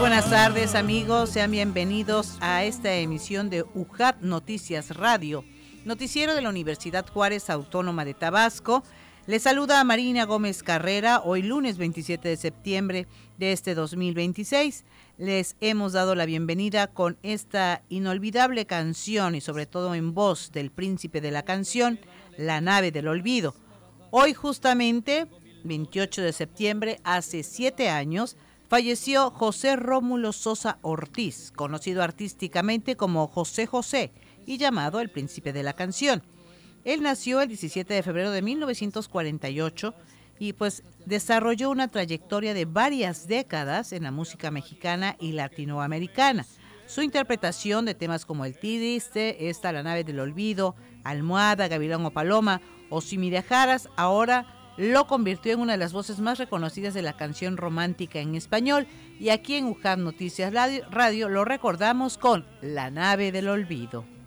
buenas tardes, amigos. Sean bienvenidos a esta emisión de UJAT Noticias Radio, noticiero de la Universidad Juárez Autónoma de Tabasco. Les saluda a Marina Gómez Carrera, hoy lunes 27 de septiembre de este 2026. Les hemos dado la bienvenida con esta inolvidable canción y sobre todo en voz del príncipe de la canción, La Nave del Olvido. Hoy justamente, 28 de septiembre, hace 7 años, falleció José Rómulo Sosa Ortiz, conocido artísticamente como José José y llamado el príncipe de la canción. Él nació el 17 de febrero de 1948 y pues desarrolló una trayectoria de varias décadas en la música mexicana y latinoamericana. Su interpretación de temas como El Triste, La Nave del Olvido, Almohada, Gavilán o Paloma o Si me dejaras, ahora lo convirtió en una de las voces más reconocidas de la canción romántica en español, y aquí en UJAT Noticias Radio lo recordamos con La Nave del Olvido.